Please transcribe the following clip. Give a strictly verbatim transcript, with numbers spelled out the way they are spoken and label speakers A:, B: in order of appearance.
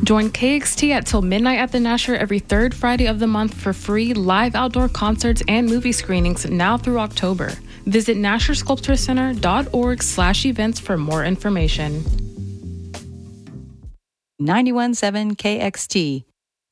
A: Join K X T at Till Midnight at the Nasher every third Friday of the month for free live outdoor concerts and movie screenings now through October. Visit nasher sculpture center dot org slash events for more information.
B: ninety-one point seven K X T,